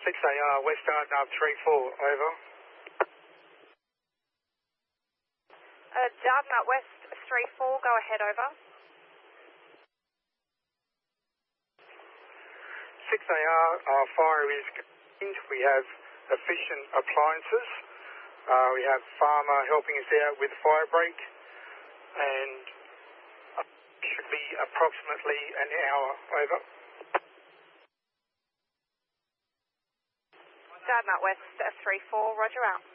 6AR, West Dartmouth 34, over. Dartmouth West 34, go ahead, over. 6AR, our fire is contained. We have efficient appliances. We have Farmer helping us out with fire break, and should be approximately an hour, over. Dartmouth West 34, roger out.